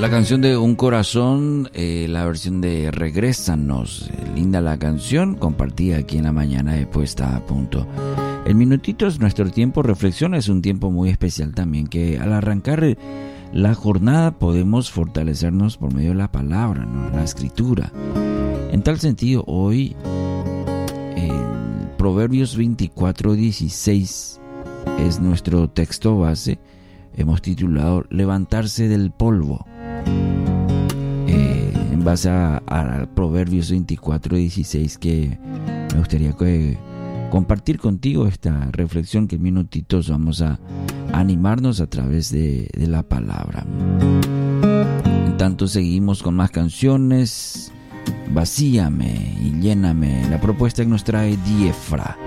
La canción de Un Corazón, la versión de Regrésanos. Linda la canción, compartida aquí en la mañana de Puesta a Punto. En minutitos, nuestro tiempo reflexión es un tiempo muy especial también, que al arrancar la jornada podemos fortalecernos por medio de la palabra, ¿no? La escritura. En tal sentido, hoy, Proverbios 24:16 es nuestro texto base. Hemos titulado Levantarse del polvo. En base a Proverbios 24:16, que me gustaría compartir contigo esta reflexión, que en minutitos vamos a animarnos a través de la palabra. En tanto seguimos con más canciones. Vacíame y lléname, la propuesta que nos trae Diefra.